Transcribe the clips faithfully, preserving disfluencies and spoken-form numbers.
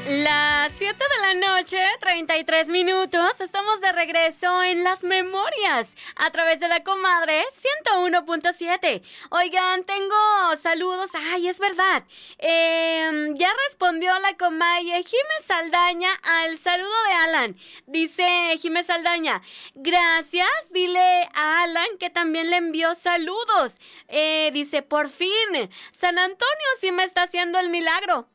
Las siete de la noche, treinta y tres minutos, estamos de regreso en Las Memorias a través de La Comadre ciento uno punto siete. Oigan, tengo saludos. Ay, es verdad. Eh, ya respondió la comadre Jimé Saldaña al saludo de Alan. Dice Jimé Saldaña, gracias, dile a Alan que también le envió saludos. Eh, dice, por fin, San Antonio sí me está haciendo el milagro.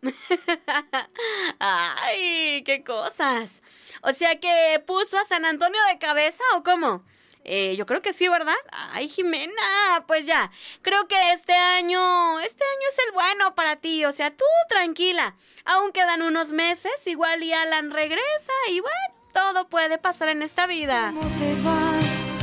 ¡Ay, qué cosas! O sea que puso a San Antonio de cabeza, ¿o cómo? Eh, yo creo que sí, ¿verdad? ¡Ay, Jimena! Pues ya, creo que este año, este año es el bueno para ti. O sea, tú tranquila. Aún quedan unos meses, igual y Alan regresa y bueno, todo puede pasar en esta vida. ¿Cómo te va?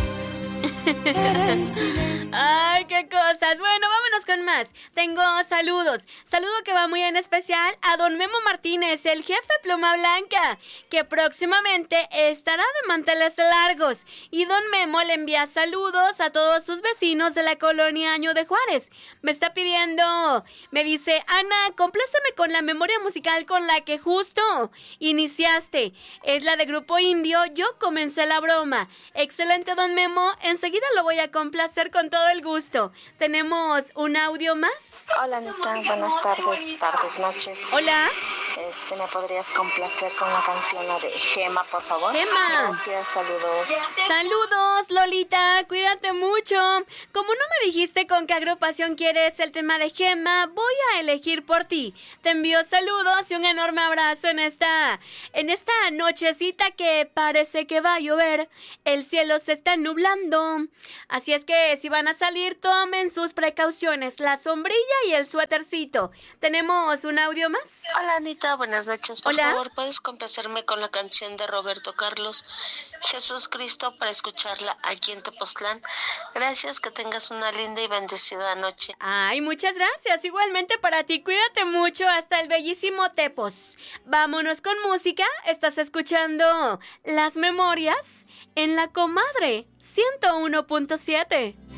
Ay, qué cosas. Bueno, vámonos con más. Tengo saludos. Saludo que va muy en especial a don Memo Martínez, el jefe Pluma Blanca, que próximamente estará de manteles largos. Y don Memo le envía saludos a todos sus vecinos de la colonia Año de Juárez. Me está pidiendo, me dice, Ana, compláceme con la memoria musical con la que justo iniciaste. Es la de Grupo Indio, Yo Comencé la Broma. Excelente, don Memo. Enseguida lo voy a complacer con todo el gusto. ¿Tenemos un audio más? Hola, Anita. Buenas tardes, tardes, noches. Hola. Este, ¿me podrías complacer con la canción la de Gema, por favor? Gema. Gracias, saludos. Saludos, Lolita. Cuídate mucho. Como no me dijiste con qué agrupación quieres el tema de Gema, voy a elegir por ti. Te envío saludos y un enorme abrazo en esta, en esta nochecita que parece que va a llover. El cielo se está nublando. Así es que si van a salir, tomen sus precauciones, la sombrilla y el suétercito. ¿Tenemos un audio más? Hola, Anita, buenas noches. Por Hola. favor, ¿puedes complacerme con la canción de Roberto Carlos, Jesús Cristo, para escucharla aquí en Tepoztlán? Gracias, que tengas una linda y bendecida noche. Ay, muchas gracias. Igualmente para ti, cuídate mucho hasta el bellísimo Tepos. Vámonos con música. Estás escuchando Las Memorias en La Comadre ciento uno punto siete.